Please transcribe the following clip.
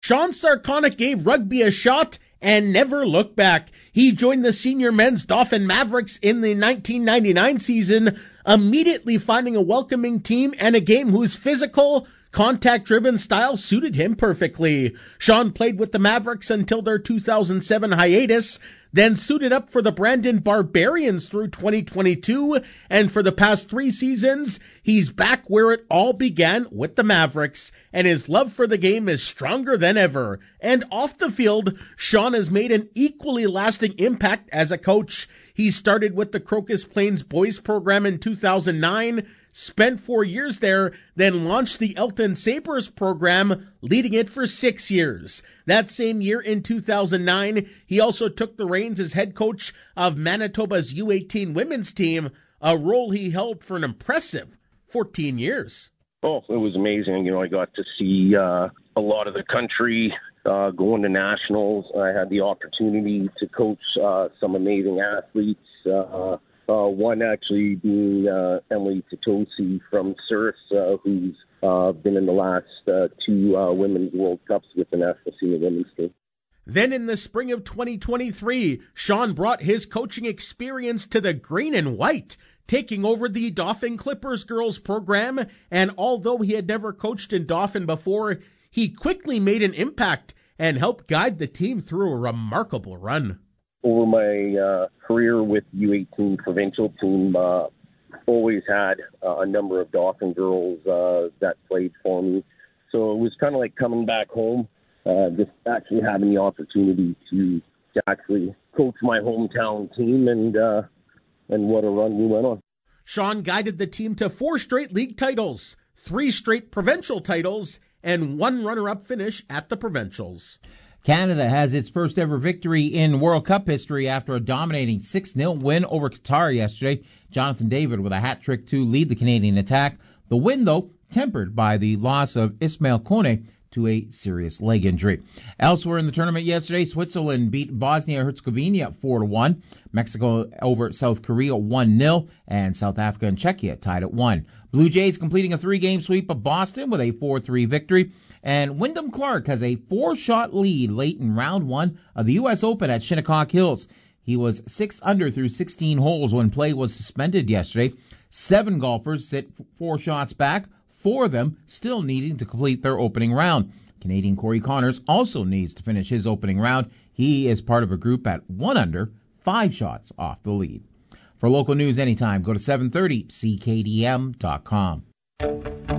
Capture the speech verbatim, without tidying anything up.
Sean Sarconic gave rugby a shot and never looked back. He joined the senior men's Dauphin Mavericks in the nineteen ninety-nine season, immediately finding a welcoming team and a game whose physical, contact-driven style suited him perfectly. Sean played with the Mavericks until their two thousand seven hiatus, then suited up for the Brandon Barbarians through twenty twenty-two, and for the past three seasons, he's back where it all began with the Mavericks, and his love for the game is stronger than ever. And off the field, Sean has made an equally lasting impact as a coach. He started with the Crocus Plains Boys program in two thousand nine, spent four years there, then launched the Elton Sabres program, leading it for six years. That same year in two thousand nine, he also took the reins as head coach of Manitoba's U eighteen women's team, a role he held for an impressive fourteen years. Oh, it was amazing. You know, I got to see uh, a lot of the country uh, going to nationals. I had the opportunity to coach uh, some amazing athletes. Uh, uh, one actually being uh, Emily Titosi from Surf, uh, who's uh, been in the last uh, two uh, Women's World Cups with the National Senior Women's Team. Then in the spring of twenty twenty-three, Sean brought his coaching experience to the green and white, taking over the Dauphin Clippers girls program, and although he had never coached in Dauphin before, he quickly made an impact and helped guide the team through a remarkable run. Over my uh, career with U eighteen provincial team, uh, always had uh, a number of Dauphin girls uh, that played for me. So it was kind of like coming back home, uh, just actually having the opportunity to, to actually coach my hometown team, and uh, and what a run we went on. Sean guided the team to four straight league titles, three straight provincial titles, and one runner-up finish at the provincials. Canada has its first ever victory in World Cup history after a dominating six nil win over Qatar yesterday. Jonathan David with a hat trick to lead the Canadian attack. The win, though, tempered by the loss of Ismail Kone to a serious leg injury. Elsewhere in the tournament yesterday, Switzerland beat Bosnia-Herzegovina four to one. Mexico over South Korea one nil, and South Africa and Czechia tied at one. Blue Jays completing a three-game sweep of Boston with a four three victory. And Wyndham Clark has a four-shot lead late in round one of the U S Open at Shinnecock Hills. He was six under through sixteen holes when play was suspended yesterday. Seven golfers sit four shots back, four of them still needing to complete their opening round. Canadian Corey Connors also needs to finish his opening round. He is part of a group at one under, five shots off the lead. For local news anytime, go to seven thirty C K D M dot com.